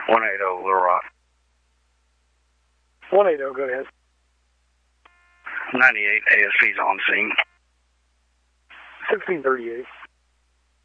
180 Little Rock. 180, go ahead. 98 ASP's on scene. 1638.